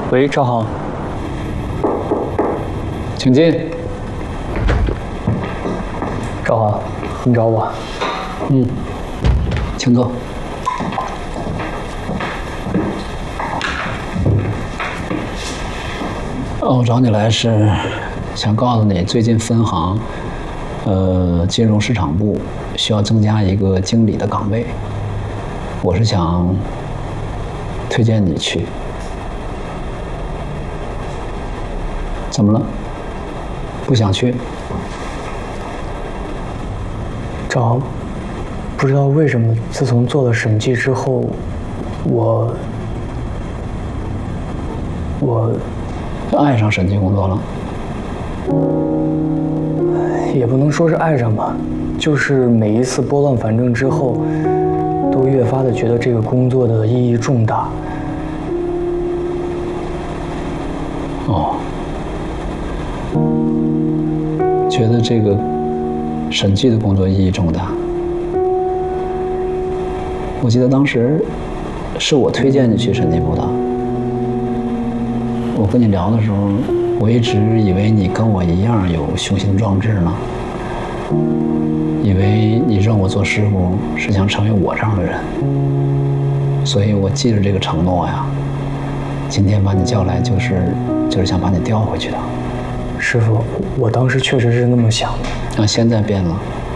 喂，赵航， 请进。 赵航，你找我？ 请坐。我找你来是想告诉你，最近分行，金融市场部需要增加一个经理的岗位，我是想推荐你去。怎么了？不想去？ 赵航，不知道为什么，自从做了审计之后，我爱上审计工作了？ 也不能说是爱上吧，就是每一次拨乱反正之后，都越发的觉得这个工作的意义重大。 哦，觉得这个审计的工作意义重大。我记得当时是我推荐你去审计部的。我跟你聊的时候，我一直以为你跟我一样有雄心壮志呢，以为你认我做师傅是想成为我这样的人，所以我记着这个承诺呀，今天把你叫来就是想把你调回去的。 师傅，我当时确实是那么想的。 现在变了。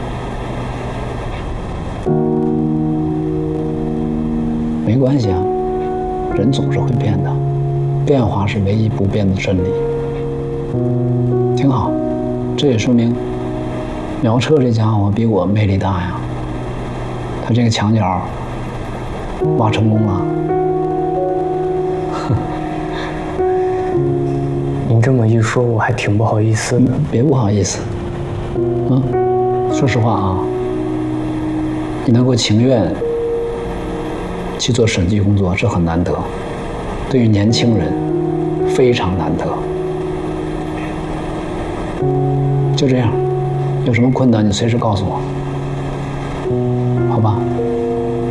没关系啊，人总是会变的，变化是唯一不变的真理。挺好，这也说明苗彻这家伙比我魅力大呀。他这个墙角挖成功了。 您这么一说，我还挺不好意思的。 别不好意思。说实话啊，你能够情愿去做审计工作，这很难得，对于年轻人非常难得。就这样，有什么困难你随时告诉我，好吧？